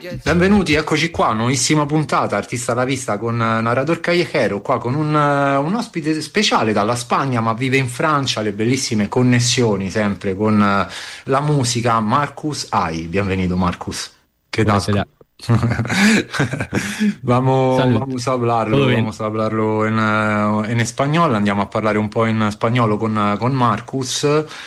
Benvenuti, eccoci qua, nuovissima puntata, Artista alla vista con Narrador Callejero, qua con un ospite speciale dalla Spagna, ma vive in Francia, le bellissime connessioni sempre con la musica, Marcus Ai. Bienvenido, Marcus. ¿Qué tal? Buonasera. Salud. Todo bien. Vamos a hablarlo en español, andiamo a parlare un po' in spagnolo con Marcus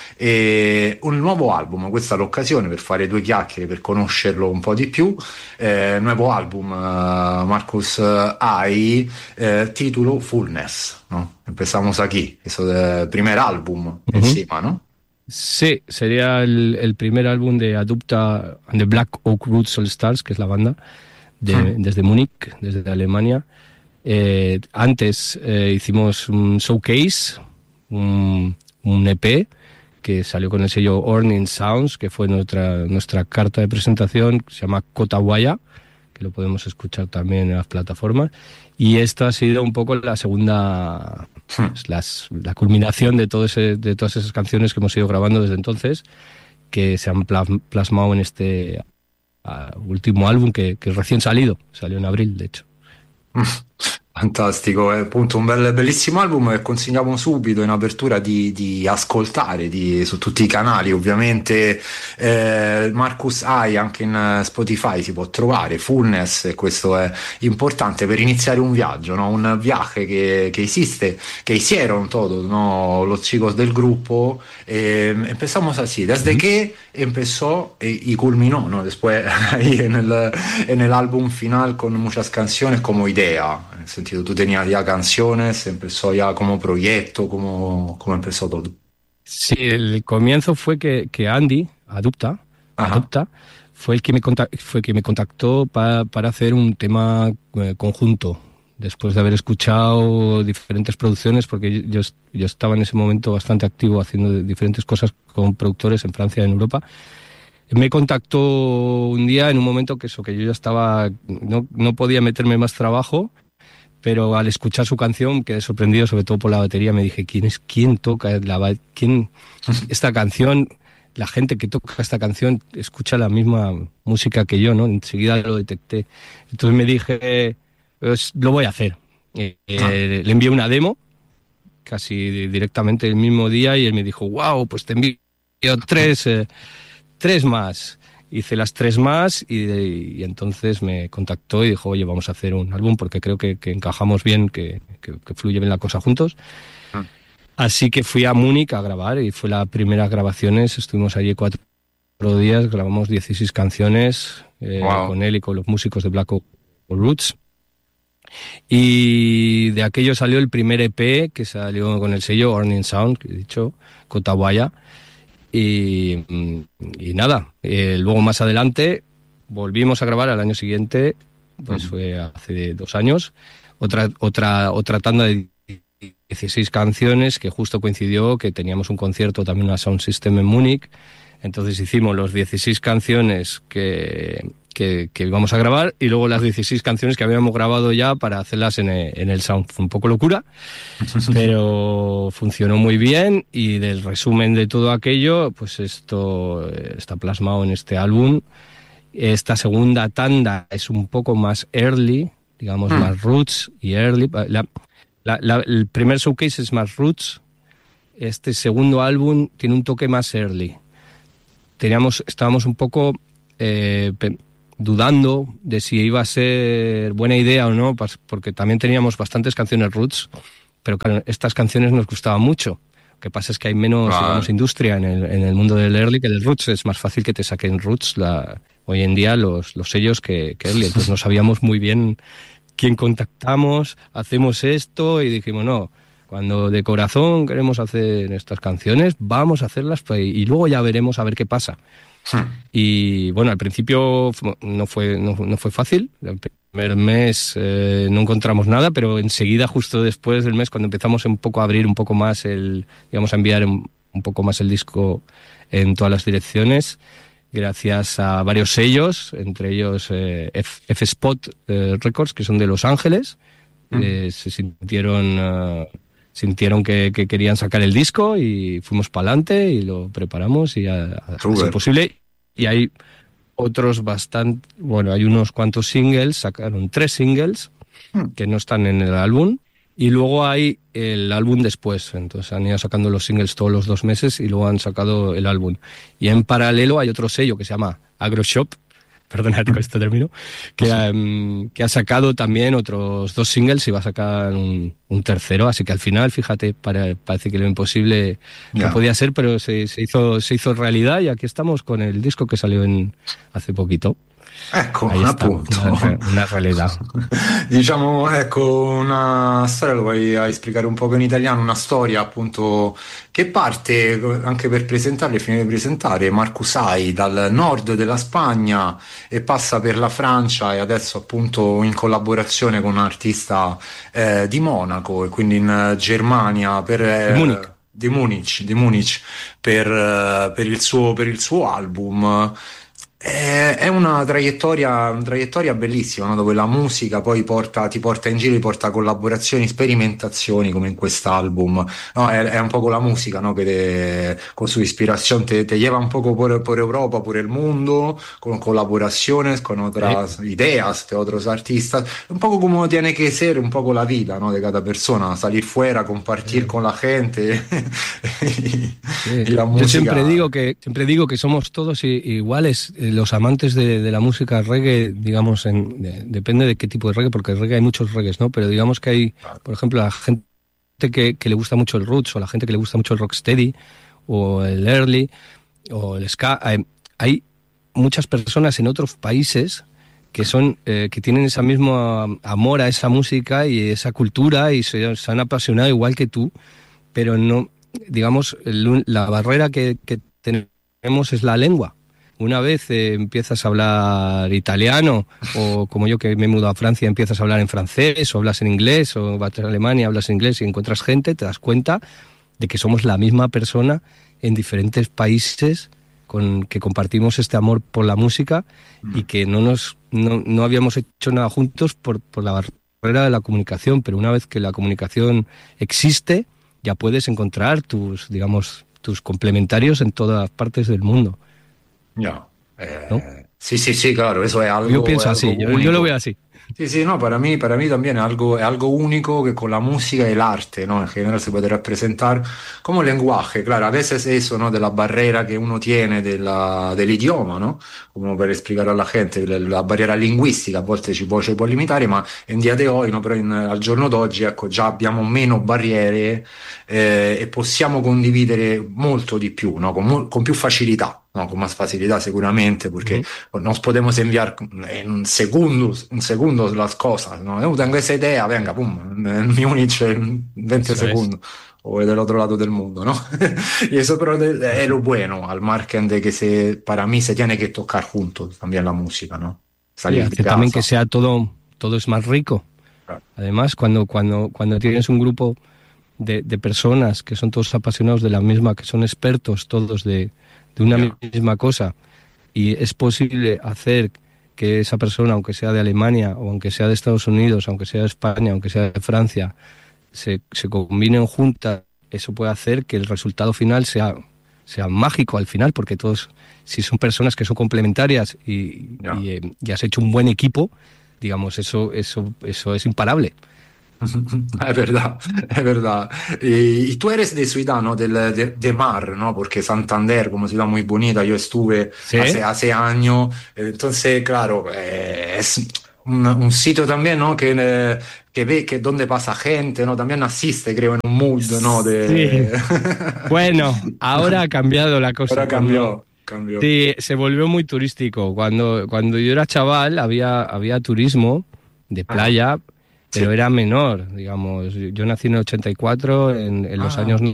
e un nuovo album, questa è l'occasione per fare due chiacchiere, per conoscerlo un po' di più, nuovo album Marcus Ai, título Fullness, ¿no? Empezamos aquí, es el primer álbum Ujú. encima, ¿no? Sí, sería el primer álbum de Adupta and the Black Oak Roots All Stars, que es la banda, desde Múnich, desde Alemania. Antes hicimos un showcase, un EP que salió con el sello Orning Sounds, que fue nuestra carta de presentación, que se llama Kotawaya, que lo podemos escuchar también en las plataformas. Y esto ha sido un poco la segunda, pues, la culminación de de todas esas canciones que hemos ido grabando desde entonces, que se han plasmado en este último álbum que es recién salió en abril, de hecho. Fantastico, è appunto un bellissimo album che consigliamo subito in apertura di ascoltare su tutti i canali, ovviamente Marcus Ai anche in Spotify si può trovare, Fullness, e questo è importante per iniziare un viaggio, ¿no? Un viaje que existe, que hicieron todos, ¿no? Los chicos del grupo, empezamos así, desde Ujú. que empezó y culminó, ¿no? Después ahí en el álbum final con muchas canciones como idea. En el sentido, tú tenías ya canciones, empezó ya como proyecto, como empezó todo. Sí, el comienzo fue que Andy, Ajá. Adopta, fue el que me contactó para hacer un tema conjunto, después de haber escuchado diferentes producciones, porque yo estaba en ese momento bastante activo haciendo diferentes cosas con productores en Francia y en Europa. Me contactó un día en un momento que yo ya estaba, no podía meterme más trabajo, pero al escuchar su canción quedé sorprendido, sobre todo por la batería. Me dije, ¿quién toca esta canción? La gente que toca esta canción escucha la misma música que yo, ¿no? Enseguida lo detecté. Entonces me dije, pues lo voy a hacer. Ah, Le envié una demo casi directamente el mismo día y él me dijo, wow, pues te envío tres más. Hice las tres más y entonces me contactó y dijo, oye, vamos a hacer un álbum porque creo que encajamos bien, que fluye bien la cosa juntos. ah, Así que fui a Múnich a grabar y fue las primeras grabaciones. Estuvimos allí 4 días, grabamos 16 canciones wow. con él y con los músicos de Black Oak Roots. Y de aquello salió el primer EP que salió con el sello Orning Sound, que he dicho, Kotawaya. Y, y nada, luego más adelante volvimos a grabar al año siguiente, pues Mm. fue hace 2 años, otra tanda de 16 canciones que justo coincidió que teníamos un concierto, también una Sound System en Múnich. Entonces hicimos los 16 canciones que íbamos a grabar y luego las 16 canciones que habíamos grabado ya para hacerlas en el Sound. Fue un poco locura, pero funcionó muy bien y del resumen de todo aquello, pues esto está plasmado en este álbum. Esta segunda tanda es un poco más early, digamos Mm. más roots y early. El primer showcase es más roots, este segundo álbum tiene un toque más early. Estábamos un poco eh, pe- dudando de si iba a ser buena idea o no, porque también teníamos bastantes canciones roots, pero claro, estas canciones nos gustaban mucho. Lo que pasa es que hay menos, digamos, Claro. industria en el mundo del early que del roots. Es más fácil que te saquen roots hoy en día los sellos que early. Entonces no sabíamos muy bien quién contactamos, hacemos esto y dijimos, no, cuando de corazón queremos hacer estas canciones, vamos a hacerlas pues, y luego ya veremos a ver qué pasa. Mm. Y bueno, al principio no fue fácil. El primer mes no encontramos nada, pero enseguida, justo después del mes, cuando empezamos un poco a abrir un poco más digamos, a enviar un poco más el disco en todas las direcciones, gracias a varios sellos, entre ellos F-Spot Records, que son de Los Ángeles, Mm. se sintieron que querían sacar el disco y fuimos para adelante y lo preparamos y ha sido Super. posible. Y ahí otros bastante, bueno, hay unos cuantos singles, sacaron 3 singles que no están en el álbum, y luego hay el álbum después, entonces han ido sacando los singles todos los 2 meses y luego han sacado el álbum. Y en paralelo hay otro sello que se llama Agroshop, perdonad con este término, que ha sacado también otros 2 singles y va a sacar un tercero, así que al final, fíjate, parece que lo imposible no podía ser, pero se hizo realidad, y aquí estamos con el disco que salió hace poquito. Ecco, Ahí está, appunto. una realidà. Diciamo, ecco, una storia, lo vuoi spiegare un poco in italiano, una storia appunto che parte, anche per presentarli, finire di presentare, Marcus Ai dal nord della Spagna e passa per la Francia, e adesso appunto in collaborazione con un artista di Monaco, e quindi in Germania Munich. di Munich per il suo album. È una traiettoria bellissima, no? Dove la musica poi ti porta in giro, ti porta collaborazioni, sperimentazioni come in quest'album. No, è un poco la música, ¿no? Con su inspiración te lleva un poco por Europa, por el mundo, con colaboraciones con otras ideas de otros artistas. Un poco como tiene que ser un poco la vida, ¿no? De cada persona, salir fuera, compartir con la gente y la música. Yo siempre digo que somos todos iguales. Los amantes de la música reggae, digamos, depende de qué tipo de reggae, porque reggae hay muchos reggaes, ¿no? Pero digamos que hay, por ejemplo, la gente que le gusta mucho el roots, o la gente que le gusta mucho el rocksteady, o el early, o el ska. Hay muchas personas en otros países que que tienen ese mismo amor a esa música y esa cultura, y se han apasionado igual que tú, pero no, digamos, la barrera que tenemos es la lengua. Una vez empiezas a hablar italiano, o como yo que me he mudado a Francia, empiezas a hablar en francés, o hablas en inglés, o vas a Alemania, hablas en inglés y encuentras gente, te das cuenta de que somos la misma persona en diferentes países que compartimos este amor por la música, y que no habíamos hecho nada juntos por la barrera de la comunicación, pero una vez que la comunicación existe, ya puedes encontrar tus complementarios en todas partes del mundo. Ya. ¿No? Sí, claro, eso es algo. Yo pienso así, yo lo veo así. Sí, no, para mí también es algo único que con la música y el arte, ¿no? En general se puede representar como lenguaje, claro, a veces eso, ¿no? De la barrera que uno tiene del idioma, ¿no? Como per spiegare alla gente, la barriera linguistica a volte ci può limitare, ma in dia de hoy, no? Però al giorno d'oggi, ecco, già abbiamo meno barriere e possiamo condividere molto di più, no? Con più facilità. No, con más facilidad seguramente, porque nos podemos enviar en segundos las cosas, ¿no? Yo tengo esa idea, venga, pum, en Múnich en 20 segundos, o del otro lado del mundo, ¿no? Y eso pero es lo bueno, al margen de que para mí se tiene que tocar juntos también la música, ¿no? Salir de casa. También que sea todo es más rico. Claro. Además, cuando tienes un grupo de personas que son todos apasionados de la misma, que son expertos todos de una misma cosa, y es posible hacer que esa persona, aunque sea de Alemania, o aunque sea de Estados Unidos, aunque sea de España, aunque sea de Francia, se combinen juntas, eso puede hacer que el resultado final sea mágico al final, porque todos, si son personas que son complementarias y has hecho un buen equipo, digamos, eso es imparable. Es verdad. Y tú eres de ciudad, ¿no? De mar, ¿no? Porque Santander, como ciudad muy bonita, yo estuve hace años, entonces, claro, es un sitio también, ¿no? Que ve que donde pasa gente, ¿no? También asiste, creo, en un mood, ¿no? Sí. Bueno, ahora ha cambiado la cosa. Ahora cambió. Sí, se volvió muy turístico. Cuando yo era chaval había turismo de playa, pero era menor, digamos. Yo nací en el 84, en los años